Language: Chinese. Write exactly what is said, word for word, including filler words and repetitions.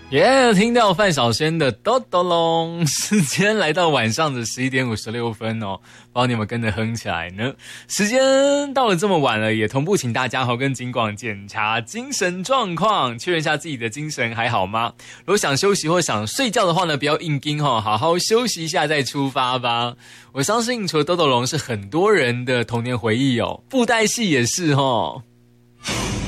耶、yeah, 听到范晓萱的哆哆隆，时间来到晚上的十一点五十六分哦，不知道你有没有跟着哼起来呢？时间到了这么晚了，也同步请大家和跟警广检查精神状况，确认一下自己的精神还好吗？如果想休息或想睡觉的话呢，不要硬盯哦，好好休息一下再出发吧。我相信除了哆哆隆是很多人的童年回忆哦，布袋戏也是哦。